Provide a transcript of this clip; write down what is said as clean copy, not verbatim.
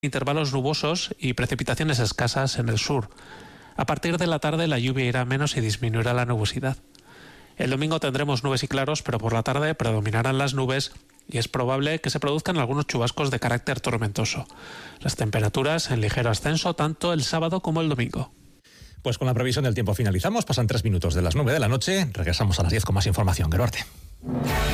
intervalos nubosos y precipitaciones escasas en el sur. A partir de la tarde la lluvia irá menos y disminuirá la nubosidad. El domingo tendremos nubes y claros, pero por la tarde predominarán las nubes y es probable que se produzcan algunos chubascos de carácter tormentoso. Las temperaturas en ligero ascenso tanto el sábado como el domingo. Pues con la previsión del tiempo finalizamos. Pasan 3 minutos de las 9 de la noche. Regresamos a las 10 con más información. Geruarte.